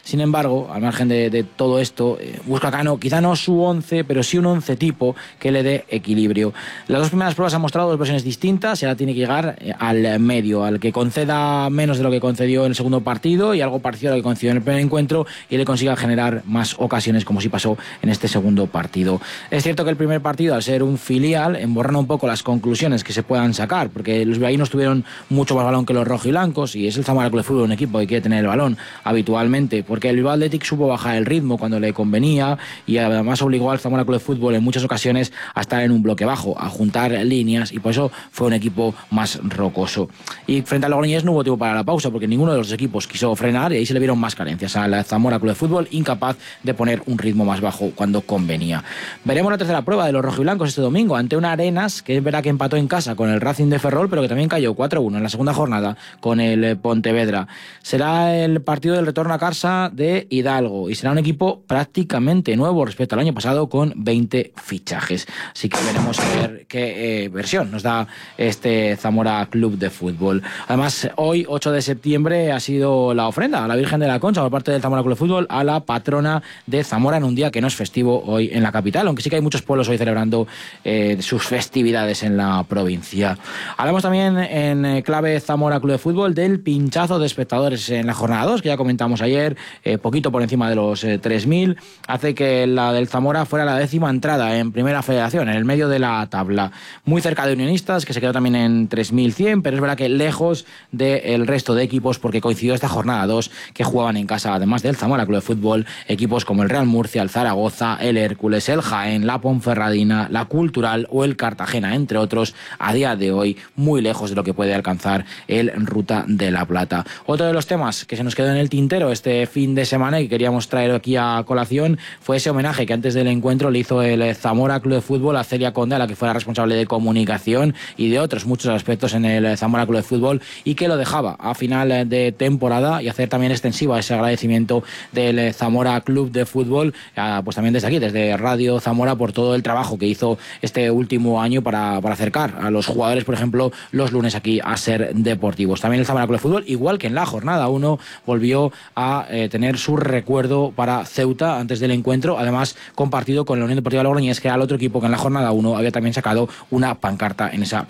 Sin embargo, al margen de todo esto, busca Cano quizá no su 11, pero sí un 11 tipo que le dé equilibrio. Las dos primeras pruebas han mostrado dos versiones distintas y ahora tiene que llegar al medio, al que conceda menos de lo que concedió en el segundo partido y algo parecido a lo que concedió en el primer encuentro, y le consiga generar más ocasiones, como sí pasó en este segundo partido. Es cierto que el primer partido, al ser un filial, emborrona un poco las conclusiones que se puedan sacar, porque los bilbaínos tuvieron mucho más balón que los rojiblancos, y es el Zamora Club de Fútbol un equipo que quiere tener el balón habitualmente, porque el Bilbao Athletic supo bajar el ritmo cuando le convenía y además obligó al Zamora Club de Fútbol en muchas ocasiones a estar en un bloque bajo, a juntar líneas, y por eso fue un equipo más rocoso. Y frente al Logroñés no hubo tiempo para la pausa, porque ninguno de los equipos quiso frenar, y ahí se le vieron más carencias al Zamora Club de Fútbol, incapaz de poner un ritmo más bajo cuando convenía. Veremos la tercera prueba de los rojiblancos este domingo ante una Arenas que es verdad que empató en casa con el Racing de Ferrol, pero que también cayó 4-1 en la segunda jornada con el Pontevedra. Será el partido del retorno a casa de Hidalgo y será un equipo prácticamente nuevo respecto al año pasado, con 20 fichajes. Así que veremos a ver qué versión nos da este Zamora Club de Fútbol. Además, hoy, 8 de septiembre, ha sido la ofrenda a la Virgen de la Concha por parte del Zamora Club de Fútbol a la patrona de Zamora, en un día que no es festivo hoy en la capital, aunque sí que hay muchos pueblos hoy celebrando sus festividades en la provincia. Hablamos también en clave Zamora Club de Fútbol del pinchazo de espectadores en la jornada 2, que ya comentamos ayer, poquito por encima de los 3.000, hace que la del Zamora fuera la 10ª entrada en Primera Federación, en el medio de la tabla, muy cerca de Unionistas, que se quedó también en 3.100, pero es verdad que lejos del resto de equipos, porque coincidió esta jornada 2 que jugaban en casa, además del Zamora Club de Fútbol, equipos como el Real Murcia, el Zaragoza, el Hércules, el Jaén, la Ponferradina, la Cultural o el Cartagena, entre otros, a día de hoy muy lejos de lo que puede alcanzar el Ruta de la Plata. Otro de los temas que se nos quedó en el tintero este fin de semana y que queríamos traer aquí a colación fue ese homenaje que antes del encuentro le hizo el Zamora Club de Fútbol a Celia Conde, a la que fue la responsable de comunicación y de otros muchos aspectos en el Zamora Club de Fútbol, y que lo dejaba a final de temporada, y hacer también extensiva ese agradecimiento del Zamora Club de Fútbol, pues también desde aquí, desde Radio Zamora, por todo el trabajo que hizo este último año para acercar a los jugadores, por ejemplo, los lunes aquí a Ser Deportivos. También el Zamora Club de Fútbol, igual que en la jornada 1, volvió a tener su recuerdo para Ceuta antes del encuentro, además compartido con la Unión Deportiva Logroñés, que era el otro equipo que en la jornada 1 había también sacado una pancarta en ese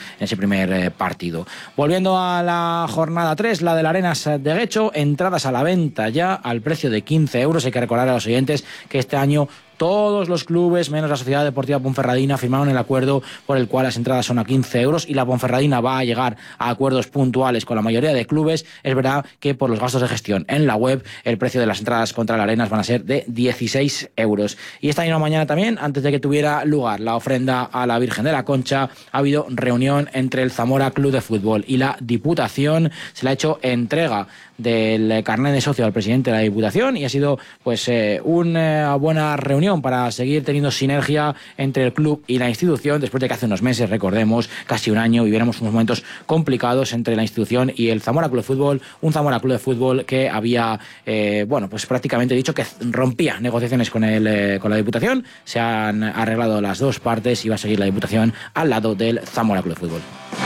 primer partido. Volviendo a la jornada 3, la de la Arenas de Guecho, entradas a la venta ya al precio de 15 euros. Hay que recordar a los oyentes que este año todos los clubes, menos la Sociedad Deportiva Ponferradina, firmaron el acuerdo por el cual las entradas son a 15 euros, y la Ponferradina va a llegar a acuerdos puntuales con la mayoría de clubes. Es verdad que por los gastos de gestión en la web, el precio de las entradas contra la Arenas van a ser de 16 euros. Y esta misma mañana también, antes de que tuviera lugar la ofrenda a la Virgen de la Concha, ha habido reunión entre el Zamora Club de Fútbol y la Diputación. Se le ha hecho entrega del carnet de socio al presidente de la Diputación, y ha sido pues una buena reunión para seguir teniendo sinergia entre el club y la institución, después de que hace unos meses, recordemos, casi un año, viviéramos unos momentos complicados entre la institución y el Zamora Club de Fútbol, un Zamora Club de Fútbol que había pues prácticamente dicho que rompía negociaciones con la Diputación. Se han arreglado las dos partes y va a seguir la Diputación al lado del Zamora Club de Fútbol.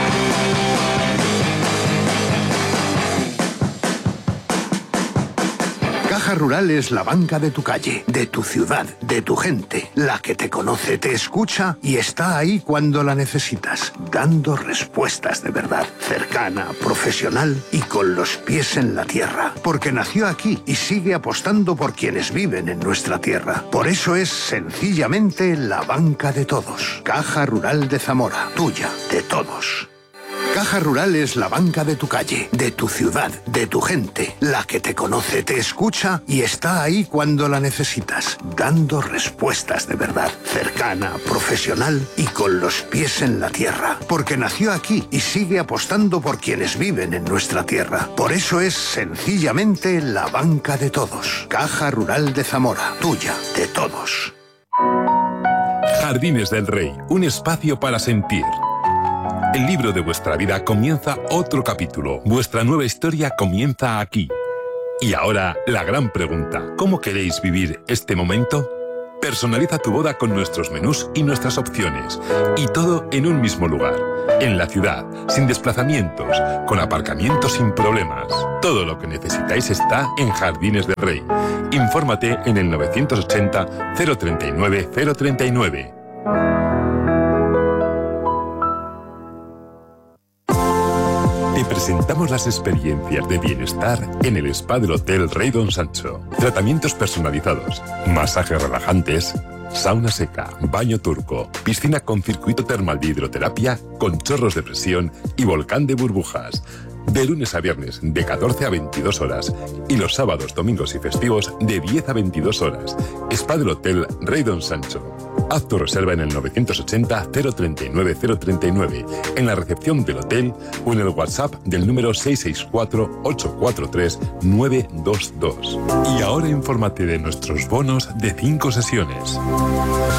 Caja Rural es la banca de tu calle, de tu ciudad, de tu gente, la que te conoce, te escucha y está ahí cuando la necesitas, dando respuestas de verdad, cercana, profesional y con los pies en la tierra, porque nació aquí y sigue apostando por quienes viven en nuestra tierra. Por eso es sencillamente la banca de todos. Caja Rural de Zamora, tuya, de todos. Caja Rural es la banca de tu calle, de tu ciudad, de tu gente, la que te conoce, te escucha y está ahí cuando la necesitas, dando respuestas de verdad, cercana, profesional y con los pies en la tierra, porque nació aquí y sigue apostando por quienes viven en nuestra tierra. Por eso es sencillamente la banca de todos. Caja Rural de Zamora, tuya, de todos. Jardines del Rey, un espacio para sentir. El libro de vuestra vida comienza otro capítulo. Vuestra nueva historia comienza aquí. Y ahora, la gran pregunta. ¿Cómo queréis vivir este momento? Personaliza tu boda con nuestros menús y nuestras opciones. Y todo en un mismo lugar. En la ciudad, sin desplazamientos, con aparcamiento sin problemas. Todo lo que necesitáis está en Jardines del Rey. Infórmate en el 980 039 039. Te presentamos las experiencias de bienestar en el spa del Hotel Rey Don Sancho. Tratamientos personalizados, masajes relajantes, sauna seca, baño turco, piscina con circuito termal de hidroterapia con chorros de presión y volcán de burbujas. De lunes a viernes de 14 a 22 horas y los sábados, domingos y festivos de 10 a 22 horas. Spa del Hotel Rey Don Sancho. Haz tu reserva en el 980 039 039, en la recepción del hotel o en el WhatsApp del número 664 843 922. Y ahora infórmate de nuestros bonos de 5 sesiones.